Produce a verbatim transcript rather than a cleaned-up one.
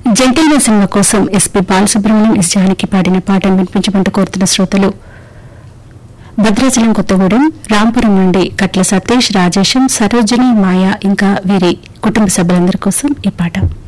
జంటైన cinema కోసం SP Balasubrahmanyam yes Janaki పాడిన పాటను వినిపించమంటూ కోరుతున్న శ్రోతలు భద్రాచలం కొత్తగూడెం రాంపురం నుండి కట్ల సతీష్ రాజేశం సరోజిని మాయ ఇంకా వీరి కుటుంబ సభ్యులందరి కోసం ఈ పాట.